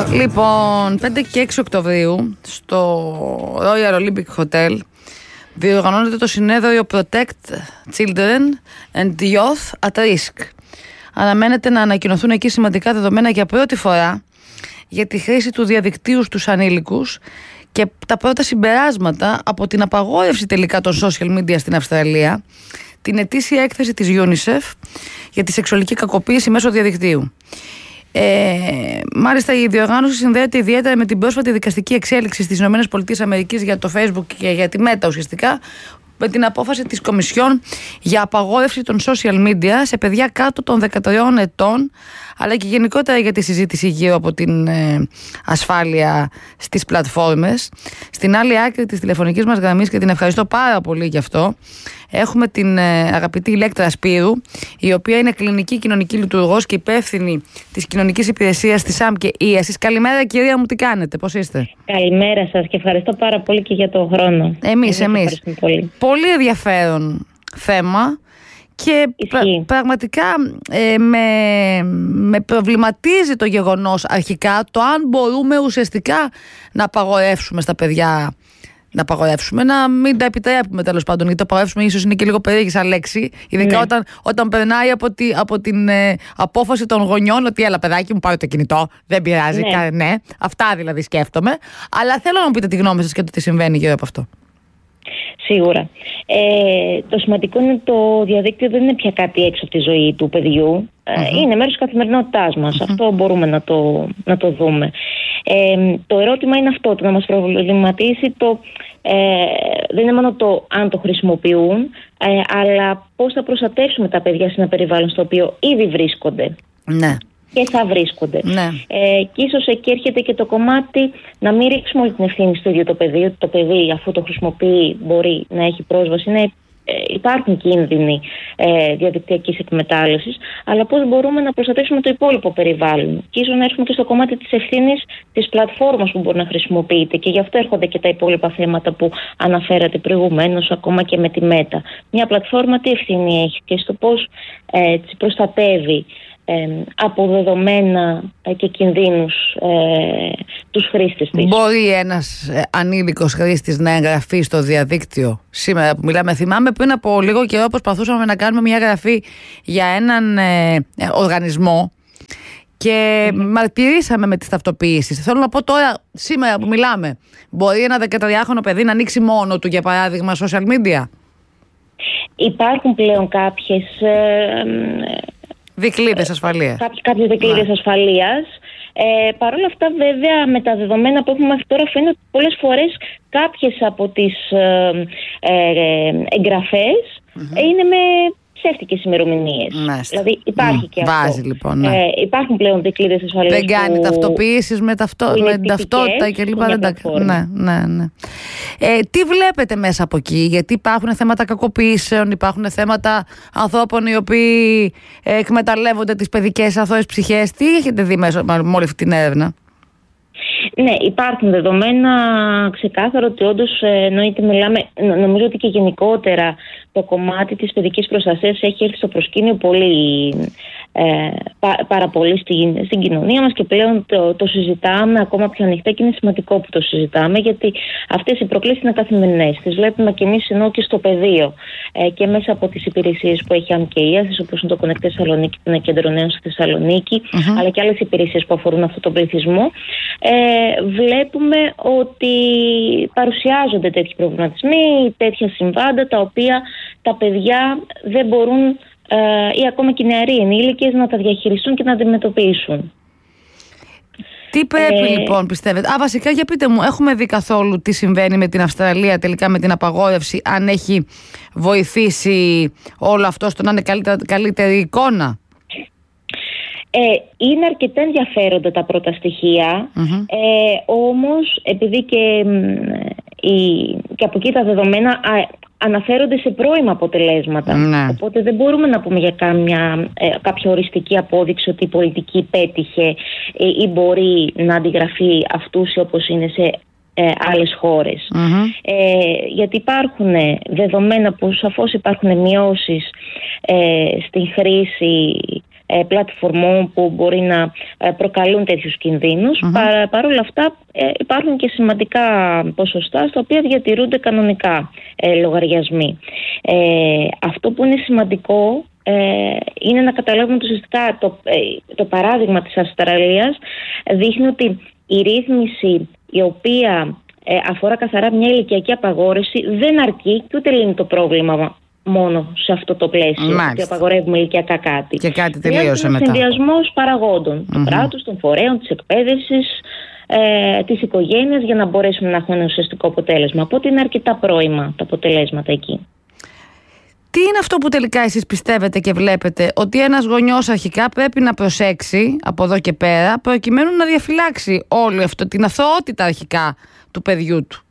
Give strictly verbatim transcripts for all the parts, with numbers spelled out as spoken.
Λοιπόν, πέντε και έξι Οκτωβρίου στο Royal Olympic Hotel διοργανώνεται το συνέδριο Protect Children and Youth at Risk. Αναμένεται να ανακοινωθούν εκεί σημαντικά δεδομένα για πρώτη φορά για τη χρήση του διαδικτύου στους ανήλικους και τα πρώτα συμπεράσματα από την απαγόρευση τελικά των social media στην Αυστραλία, την ετήσια έκθεση της UNICEF για τη σεξουαλική κακοποίηση μέσω διαδικτύου. Ε, μάλιστα η διοργάνωση συνδέεται ιδιαίτερα με την πρόσφατη δικαστική εξέλιξη στις ΗΠΑ για το Facebook και για τη Meta ουσιαστικά, με την απόφαση της Κομισιόν για απαγόρευση των social media σε παιδιά κάτω των δεκατριών ετών, αλλά και γενικότερα για τη συζήτηση γύρω από την ε, ασφάλεια στις πλατφόρμες. Στην άλλη άκρη της τηλεφωνικής μας γραμμής, και την ευχαριστώ πάρα πολύ γι' αυτό, έχουμε την ε, αγαπητή Ηλέκτρα Σπύρου, η οποία είναι κλινική κοινωνική λειτουργός και υπεύθυνη της κοινωνικής υπηρεσίας της ΣΑΜ και ίασης. Καλημέρα κυρία μου, τι κάνετε, πώς είστε? Καλημέρα σας και ευχαριστώ πάρα πολύ και για τον χρόνο. Εμείς, εμείς. Πολύ. Πολύ ενδιαφέρον θέμα. Και πρα- πραγματικά ε, με, με προβληματίζει το γεγονός αρχικά το αν μπορούμε ουσιαστικά να απαγορεύσουμε στα παιδιά, να απαγορεύσουμε, να μην τα επιτρέπουμε τέλος πάντων, γιατί το απαγορεύσουμε ίσως είναι και λίγο περίεργη σαν λέξη, ειδικά ναι. όταν, όταν περνάει από, τη, από την ε, απόφαση των γονιών ότι έλα παιδάκι μου πάρε το κινητό, δεν πειράζει, ναι. Κα, ναι, αυτά δηλαδή σκέφτομαι, αλλά θέλω να μου πείτε τη γνώμη σας και το τι συμβαίνει γύρω από αυτό. Σίγουρα. Ε, το σημαντικό είναι το διαδίκτυο δεν είναι πια κάτι έξω από τη ζωή του παιδιού. Mm-hmm. Είναι μέρος της καθημερινότητάς μας. Mm-hmm. Αυτό μπορούμε να το, να το δούμε. Ε, το ερώτημα είναι αυτό, το να μας προβληματίσει το, ε, δεν είναι μόνο το αν το χρησιμοποιούν, ε, αλλά πώς θα προστατεύσουμε τα παιδιά σε ένα περιβάλλον στο οποίο ήδη βρίσκονται. Ναι. Και θα βρίσκονται. Ναι. Ε, και ίσως εκεί έρχεται και το κομμάτι να μην ρίξουμε όλη την ευθύνη στο ίδιο το παιδί, ότι το παιδί αφού το χρησιμοποιεί μπορεί να έχει πρόσβαση. Ναι, ε, υπάρχουν κίνδυνοι ε, διαδικτυακής εκμετάλλευσης, αλλά πώς μπορούμε να προστατεύσουμε το υπόλοιπο περιβάλλον. Και ίσως να έρθουμε και στο κομμάτι της ευθύνης της πλατφόρμας που μπορεί να χρησιμοποιείται. Και γι' αυτό έρχονται και τα υπόλοιπα θέματα που αναφέρατε προηγουμένως, ακόμα και με τη Meta. Μια πλατφόρμα τι ευθύνη έχει και στο πώς ε, προστατεύει Ε, από δεδομένα ε, και κινδύνους ε, τους χρήστες της. Μπορεί ένας ε, ανήλικος χρήστης να εγγραφεί στο διαδίκτυο σήμερα που μιλάμε? Θυμάμαι πριν από λίγο καιρό προσπαθούσαμε να κάνουμε μια εγγραφή για έναν ε, ε, οργανισμό και mm-hmm. μαρτυρήσαμε με τις ταυτοποιήσεις. Θέλω να πω τώρα, σήμερα που μιλάμε, μπορεί ένα δεκατριάχρονο παιδί να ανοίξει μόνο του, για παράδειγμα, social media? Υπάρχουν πλέον κάποιες ε, δικλείδες ασφαλείας. Κάποιες, κάποιες δικλείδες ασφαλείας. Ε, Παρ' όλα αυτά, βέβαια, με τα δεδομένα που έχουμε μέχρι τώρα, φαίνεται ότι πολλές φορές κάποιες από τις ε, ε, εγγραφές mm-hmm. είναι με ψεύτικες ημερομηνίες. Δηλαδή υπάρχει mm, και βάζει, αυτό. Λοιπόν, ναι. ε, υπάρχουν πλέον δικλείδες ασφαλείας. Δεν κάνει που, ταυτοποιήσεις με, ταυτό, με ταυτότητα και λοιπά. Δεν τα... ναι, ναι, ναι. Ε, τι βλέπετε μέσα από εκεί? Γιατί υπάρχουν θέματα κακοποιήσεων, υπάρχουν θέματα ανθρώπων οι οποίοι ε, εκμεταλλεύονται τις παιδικές αθώες ψυχές. Τι έχετε δει μέσα με όλη αυτή την έρευνα? Ναι, υπάρχουν δεδομένα ξεκάθαρο ότι όντως εννοείται, μιλάμε, νομίζω ότι και γενικότερα το κομμάτι της παιδικής προστασίας έχει έρθει στο προσκήνιο πολύ, ε, πά, πάρα πολύ στην, στην κοινωνία μας και πλέον το, το συζητάμε ακόμα πιο ανοιχτά και είναι σημαντικό που το συζητάμε, γιατί αυτές οι προκλήσεις είναι καθημερινές. Τις βλέπουμε και εμείς ενώ και στο πεδίο ε, και μέσα από τις υπηρεσίες που έχει ΑΜΚΕΙΑ, όπως είναι το Connect Θεσσαλονίκη, το κέντρο νέων στη Θεσσαλονίκη, mm-hmm. αλλά και άλλες υπηρεσίες που αφορούν αυτόν τον πληθυσμό. Ε, βλέπουμε ότι παρουσιάζονται τέτοιοι προβληματισμοί, τέτοια συμβάντα τα οποία τα παιδιά δεν μπορούν ε, ή ακόμα και οι νεαροί ενήλικες να τα διαχειριστούν και να αντιμετωπίσουν. Τι πρέπει ε... λοιπόν πιστεύετε? Α, βασικά για πείτε μου, έχουμε δει καθόλου τι συμβαίνει με την Αυστραλία τελικά με την απαγόρευση, αν έχει βοηθήσει όλο αυτό στο να είναι καλύτερα, καλύτερη εικόνα? Ε, είναι αρκετά ενδιαφέροντα τα πρώτα στοιχεία, mm-hmm. ε, όμως επειδή και, η, και από εκεί τα δεδομένα α, αναφέρονται σε πρώιμα αποτελέσματα, mm-hmm. οπότε δεν μπορούμε να πούμε για κάμια, ε, κάποια οριστική απόδειξη ότι η πολιτική πέτυχε ε, ή μπορεί να αντιγραφεί αυτούς όπως είναι σε ε, άλλες χώρες. Mm-hmm. Ε, γιατί υπάρχουν δεδομένα που σαφώς υπάρχουν μειώσεις ε, στην χρήση ε, πλατφορμών που μπορεί να ε, προκαλούν τέτοιους κινδύνους. Mm-hmm. Παρ' παρ' όλα αυτά ε, υπάρχουν και σημαντικά ποσοστά στα οποία διατηρούνται κανονικά ε, λογαριασμοί. Ε, αυτό που είναι σημαντικό ε, είναι να καταλάβουμε ότι ουσιαστικά το, ε, το παράδειγμα της Αυστραλίας δείχνει ότι η ρύθμιση η οποία ε, αφορά καθαρά μια ηλικιακή απαγόρευση δεν αρκεί και ούτε λύνει το πρόβλημα μόνο σε αυτό το πλαίσιο. Ότι απαγορεύουμε ηλικιακά κάτι. Και κάτι τελείωσε μετά. Είναι συνδυασμός παραγόντων. Mm-hmm. Του κράτους, των φορέων, της εκπαίδευσης, ε, της οικογένειας, για να μπορέσουμε να έχουμε ένα ουσιαστικό αποτέλεσμα. Οπότε είναι αρκετά πρώιμα τα αποτελέσματα εκεί. Τι είναι αυτό που τελικά εσείς πιστεύετε και βλέπετε ότι ένας γονιός αρχικά πρέπει να προσέξει από εδώ και πέρα, προκειμένου να διαφυλάξει όλη αυτό, την αθωότητα αρχικά του παιδιού του?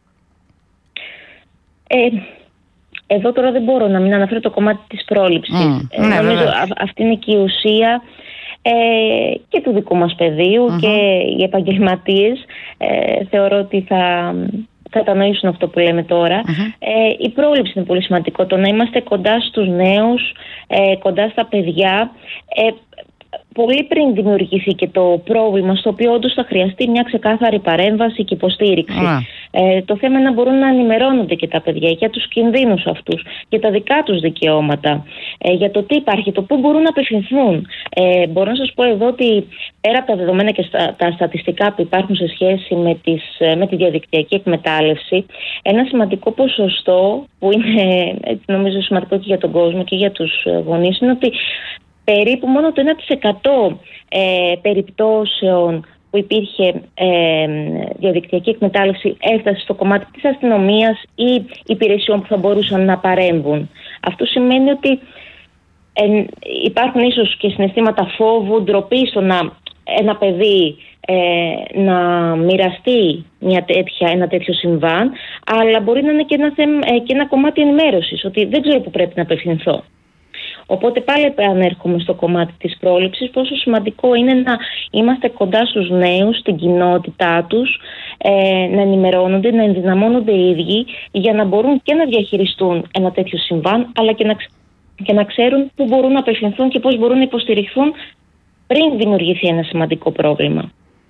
Ε, εδώ τώρα δεν μπορώ να μην αναφέρω το κομμάτι της πρόληψης. Mm, ε, ναι, νομίζω α, αυτή είναι και η ουσία ε, και του δικού μας παιδιού, mm-hmm. και οι επαγγελματίες ε, θεωρώ ότι θα κατανοήσουν αυτό που λέμε τώρα. Mm-hmm. Ε, η πρόληψη είναι πολύ σημαντικό. Το να είμαστε κοντά στους νέους, ε, κοντά στα παιδιά, ε, πολύ πριν δημιουργηθεί και το πρόβλημα, στο οποίο όντως θα χρειαστεί μια ξεκάθαρη παρέμβαση και υποστήριξη. Mm. Ε, το θέμα είναι να μπορούν να ενημερώνονται και τα παιδιά για τους κινδύνους αυτούς, για τα δικά τους δικαιώματα, ε, για το τι υπάρχει, το πού μπορούν να απευθυνθούν. Ε, μπορώ να σας πω εδώ ότι πέρα από τα δεδομένα και στα, τα στατιστικά που υπάρχουν σε σχέση με, τις, με τη διαδικτυακή εκμετάλλευση, ένα σημαντικό ποσοστό που είναι, έτσι, νομίζω σημαντικό και για τον κόσμο και για τους γονείς, είναι ότι περίπου μόνο το ένα τοις εκατό ε, περιπτώσεων που υπήρχε ε, διαδικτυακή εκμετάλλευση έφτασε στο κομμάτι της αστυνομίας ή υπηρεσιών που θα μπορούσαν να παρέμβουν. Αυτό σημαίνει ότι ε, υπάρχουν ίσως και συναισθήματα φόβου, ντροπή στο να ένα παιδί ε, να μοιραστεί μια τέτοια, ένα τέτοιο συμβάν, αλλά μπορεί να είναι και ένα, θέμα, ε, και ένα κομμάτι ενημέρωσης, ότι δεν ξέρω που πρέπει να απευθυνθώ. Οπότε πάλι επανέρχομαι στο κομμάτι της πρόληψης, πόσο σημαντικό είναι να είμαστε κοντά στους νέους, στην κοινότητά τους, ε, να ενημερώνονται, να ενδυναμώνονται οι ίδιοι, για να μπορούν και να διαχειριστούν ένα τέτοιο συμβάν, αλλά και να, και να ξέρουν πού μπορούν να απευθυνθούν και πώς μπορούν να υποστηριχθούν πριν δημιουργηθεί ένα σημαντικό πρόβλημα.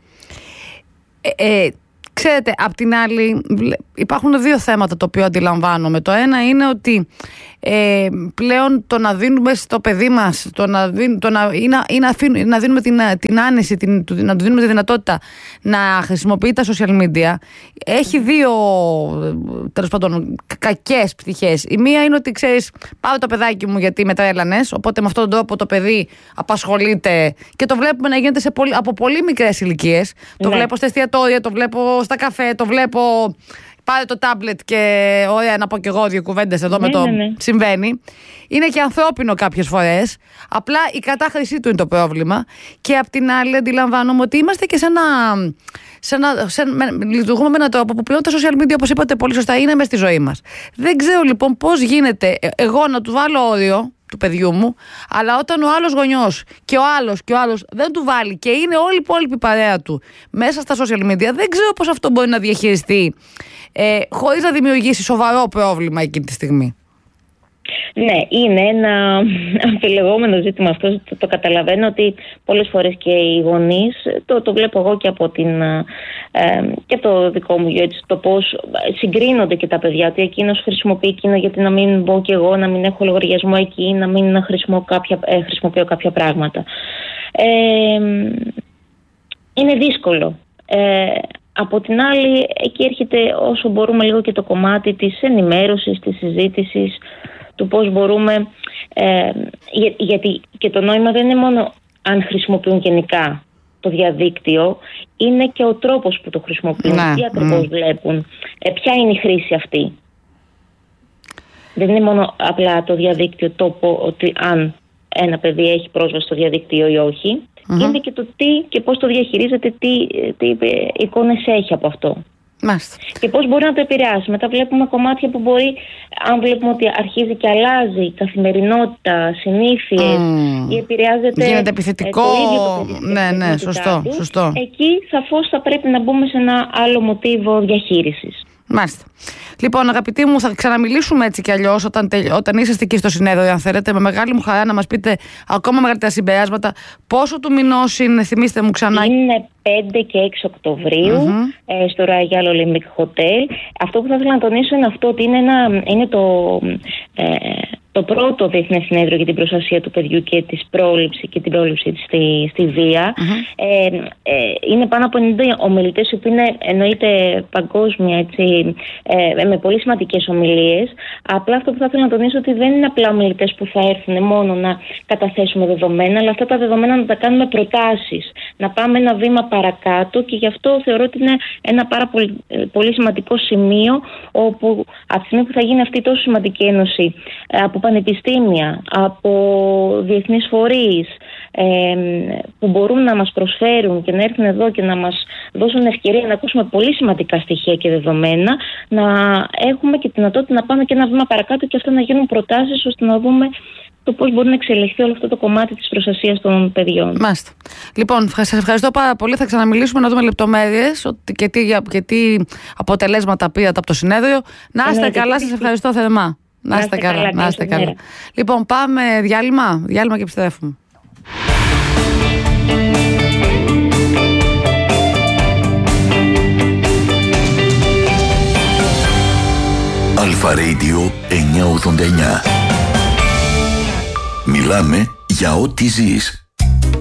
Ε, ε, ξέρετε, απ' την άλλη υπάρχουν δύο θέματα το οποίο αντιλαμβάνομαι. Το ένα είναι ότι ε, πλέον το να δίνουμε στο παιδί μας, το να, δίν, το να, ή να, ή να, αφήνουμε, να δίνουμε την, την άνεση, την, να του δίνουμε τη δυνατότητα να χρησιμοποιεί τα social media, έχει δύο, τέλος πάντων, κακές πτυχές. Η μία είναι ότι, ξέρεις, πάω το παιδάκι μου γιατί με τρέλανες, οπότε με αυτόν τον τρόπο το παιδί απασχολείται και το βλέπουμε να γίνεται σε πολύ, από πολύ μικρές ηλικίες. Ναι. Το βλέπω στα εστιατόρια, το βλέπω στα καφέ, το βλέπω. Πάρε το τάμπλετ και ωραία να πω και εγώ δύο κουβέντες εδώ, ναι, με το ναι, ναι. συμβαίνει. Είναι και ανθρώπινο κάποιες φορές. Απλά η κατάχρησή του είναι το πρόβλημα. Και απ' την άλλη αντιλαμβάνομαι ότι είμαστε και σε ένα, σε ένα, σε, με, λειτουργούμε με έναν τρόπο που πλέον τα social media, όπως είπατε πολύ σωστά, είναι μέσα στη ζωή μας. Δεν ξέρω λοιπόν πώς γίνεται εγώ να του βάλω όριο του παιδιού μου, αλλά όταν ο άλλος γονιός και ο άλλος και ο άλλος δεν του βάλει και είναι όλη η υπόλοιπη παρέα του μέσα στα social media, δεν ξέρω πώς αυτό μπορεί να διαχειριστεί ε, χωρίς να δημιουργήσει σοβαρό πρόβλημα εκείνη τη στιγμή. Ναι, είναι ένα αμφιλεγόμενο ζήτημα αυτό, το, το καταλαβαίνω ότι πολλές φορές και οι γονείς, το, το βλέπω εγώ και από, την, ε, και από το δικό μου γιο, το πώς συγκρίνονται και τα παιδιά, ότι εκείνος χρησιμοποιεί εκείνο γιατί να μην μπω και εγώ, να μην έχω λογαριασμό εκεί, να μην χρησιμοποιώ κάποια, ε, χρησιμοποιώ κάποια πράγματα. Ε, είναι δύσκολο. Ε, από την άλλη, εκεί έρχεται όσο μπορούμε λίγο και το κομμάτι της ενημέρωσης, της συζήτησης, του πώς μπορούμε, ε, για, γιατί και το νόημα δεν είναι μόνο αν χρησιμοποιούν γενικά το διαδίκτυο, είναι και ο τρόπος που το χρησιμοποιούν, ναι, τι ακριβώς mm. βλέπουν, ε, ποια είναι η χρήση αυτή. Δεν είναι μόνο απλά το διαδίκτυο, το πω, ότι αν ένα παιδί έχει πρόσβαση στο διαδίκτυο ή όχι, mm-hmm. είναι και το τι και πώς το διαχειρίζεται, τι, τι εικόνες έχει από αυτό. Μάλιστα. Και πώς μπορεί να το επηρεάσει. Μετά βλέπουμε κομμάτια που μπορεί, αν βλέπουμε ότι αρχίζει και αλλάζει η καθημερινότητα, συνήθειες, mm. ή επηρεάζεται. Γίνεται επιθετικό. Ε, το ίδιο το ναι, ναι, σωστό, του, σωστό. Εκεί σαφώς θα πρέπει να μπούμε σε ένα άλλο μοτίβο διαχείρισης. Μάλιστα. Λοιπόν, αγαπητοί μου, θα ξαναμιλήσουμε έτσι κι αλλιώς όταν, όταν είσαστε εκεί στο συνέδριο, αν θέλετε. Με μεγάλη μου χαρά να μας πείτε ακόμα μεγαλύτερα συμπεράσματα. Πόσο του μηνός είναι, θυμίστε μου ξανά. Είναι πέντε και έξι Οκτωβρίου mm-hmm. ε, στο Royal Olympic Hotel. Αυτό που θα ήθελα να τονίσω είναι αυτό ότι είναι, ένα, είναι το, ε, το πρώτο διεθνές συνέδριο για την προστασία του παιδιού και της πρόληψη και την πρόληψη της στη, στη βία. Mm-hmm. Ε, ε, είναι πάνω από ενενήντα ομιλητές που είναι εννοείται παγκόσμια, έτσι, ε, με πολύ σημαντικές ομιλίες. Απλά αυτό που θα ήθελα να τονίσω ότι δεν είναι απλά ομιλητές που θα έρθουν μόνο να καταθέσουμε δεδομένα, αλλά αυτά τα δεδομένα να τα κάνουμε προτάσεις, να πάμε ένα βήμα παρακάτω, και γι' αυτό θεωρώ ότι είναι ένα πάρα πολύ, πολύ σημαντικό σημείο, όπου από τη στιγμή που θα γίνει αυτή η τόσο σημαντική ένωση από πανεπιστήμια, από διεθνείς φορείς, ε, που μπορούν να μας προσφέρουν και να έρθουν εδώ και να μας δώσουν ευκαιρία να ακούσουμε πολύ σημαντικά στοιχεία και δεδομένα, να έχουμε και τη δυνατότητα να πάμε και ένα βήμα παρακάτω και αυτά να γίνουν προτάσεις ώστε να δούμε το πώς μπορεί να εξελιχθεί όλο αυτό το κομμάτι της προστασίας των παιδιών. Μάλιστα. Λοιπόν, σας ευχαριστώ πάρα πολύ. Θα ξαναμιλήσουμε να δούμε λεπτομέρειες και τι, και τι αποτελέσματα πήρατε από το συνέδριο. Να είστε καλά, σας ευχαριστώ θερμά. Να είστε καλά, καλά, να είστε καλά. Λοιπόν, πάμε διάλειμμα, διάλειμμα και επιστρέφουμε. Αλφα Radio εννιακόσια ογδόντα εννιά. Μιλάμε για ό,τι ζεις.